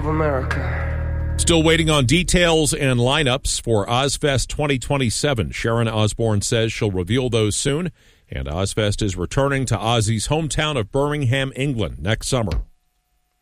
America. Still waiting on details and lineups for Ozzfest 2027. Sharon Osbourne says she'll reveal those soon, and Ozzfest is returning to Ozzy's hometown of Birmingham, England next summer.